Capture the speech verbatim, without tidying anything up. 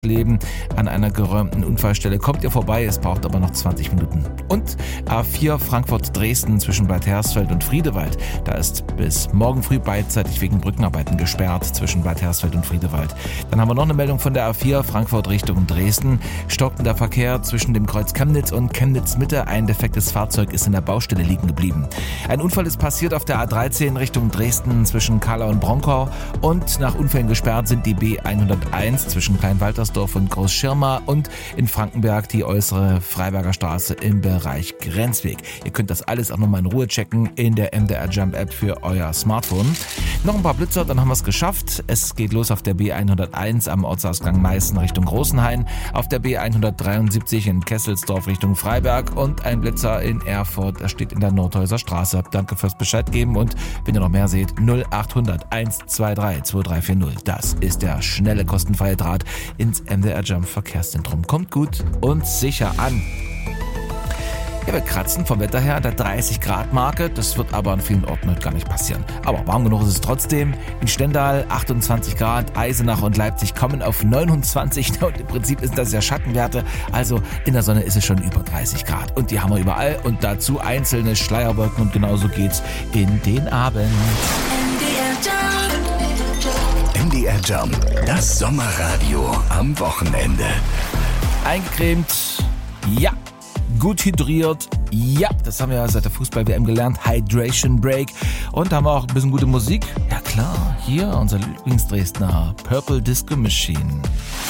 Leben an einer geräumten Unfallstelle. Kommt ihr vorbei, es braucht aber noch zwanzig Minuten. Und A vier Frankfurt-Dresden zwischen Bad Hersfeld und Friedewald. Da ist bis morgen früh beidseitig wegen Brückenarbeiten gesperrt zwischen Bad Hersfeld und Friedewald. Dann haben wir noch eine Meldung von der A vier Frankfurt Richtung Dresden. Stockender Verkehr zwischen dem Kreuz Chemnitz und Chemnitz Mitte. Ein defektes Fahrzeug ist in der Baustelle liegen geblieben. Ein Unfall ist passiert auf der A dreizehn Richtung Dresden zwischen Kahlau und Bronkau. Und nach Unfällen gesperrt sind die B hunderteins zwischen Kleinwaltersdorf und Großschirma und in Frankenberg die äußere Freiberger Straße im Bereich Grenzweg. Ihr könnt das alles auch nochmal in Ruhe checken in der M D R Jump App für euer Smartphone. Noch ein paar Blitzer, dann haben wir es geschafft. Es geht los auf der B hunderteins am Ortsausgang Meißen Richtung Großenhain, auf der B hundertdreiundsiebzig in Kesselsdorf Richtung Freiberg und ein Blitzer in Erfurt, das steht in der Nordhäuser Straße. Danke fürs Bescheid geben und wenn ihr noch mehr seht, null achthundert eins zwei drei zwei drei vier null. Das ist der schnelle kostenfreie Draht ins M D R Jump Verkehrszentrum. Kommt gut und sicher an. Ja, wir kratzen vom Wetter her an der dreißig Grad Marke. Das wird aber an vielen Orten heute gar nicht passieren. Aber warm genug ist es trotzdem. In Stendal achtundzwanzig Grad, Eisenach und Leipzig kommen auf neunundzwanzig. Und im Prinzip sind das ja Schattenwerte. Also in der Sonne ist es schon über dreißig Grad. Und die haben wir überall. Und dazu einzelne Schleierwolken. Und genauso geht's in den Abend. M D R Jump, das Sommerradio am Wochenende. Eingecremt, ja. Gut hydriert, ja. Das haben wir ja seit der Fußball-W M gelernt. Hydration Break. Und haben wir auch ein bisschen gute Musik. Ja klar, hier unser Lieblingsdresdner Purple Disco Machine.